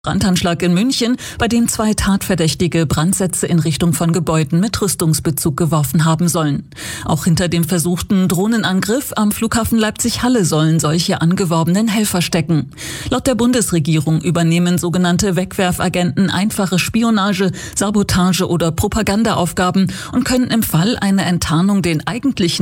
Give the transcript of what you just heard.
Brandanschlag in München, bei dem 2 Tatverdächtige Brandsätze in Richtung von Gebäuden mit Rüstungsbezug geworfen haben sollen. Auch hinter dem versuchten Drohnenangriff am Flughafen Leipzig-Halle sollen solche angeworbenen Helfer stecken. Laut der Bundesregierung übernehmen sogenannte Wegwerfagenten einfache Spionage, Sabotage oder Propagandaaufgaben und können im Fall einer Enttarnung den eigentlichen